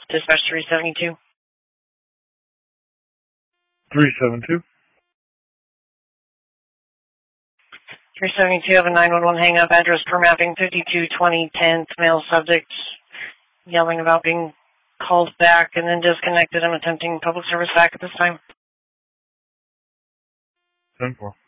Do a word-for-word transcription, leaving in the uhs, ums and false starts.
Dispatch three seventy-two. three seventy-two. three seventy-two, have a nine one one hang-up, address per mapping, fifty-two twenty tenth, male subject, yelling about being called back and then disconnected. I'm attempting public service back at this time. ten four.